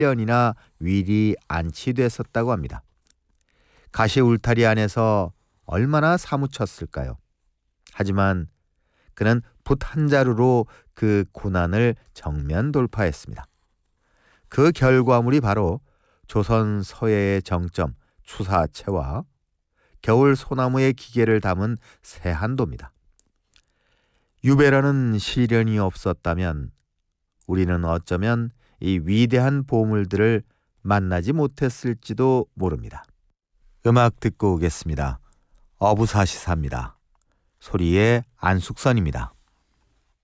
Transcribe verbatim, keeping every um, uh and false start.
년이나 위리 안치됐었다고 합니다. 가시 울타리 안에서 얼마나 사무쳤을까요? 하지만 그는 붓 한 자루로 그 고난을 정면 돌파했습니다. 그 결과물이 바로 조선 서예의 정점 추사체와 겨울 소나무의 기계를 담은 세한도입니다. 유배라는 시련이 없었다면 우리는 어쩌면 이 위대한 보물들을 만나지 못했을지도 모릅니다. 음악 듣고 오겠습니다. 어부사시사입니다. 소리의 안숙선입니다.